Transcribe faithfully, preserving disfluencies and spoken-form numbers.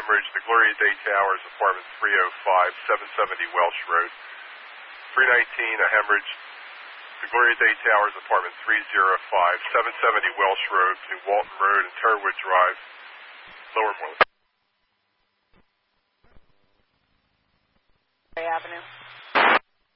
hemorrhage, the Gloria Day Towers, apartment three oh five, seven seventy Welsh Road. three nineteen, a hemorrhage, the Gloria Day Towers, apartment three oh five, seven seventy Welsh Road, between Walton Road and Turwood Drive, Lower Moreland.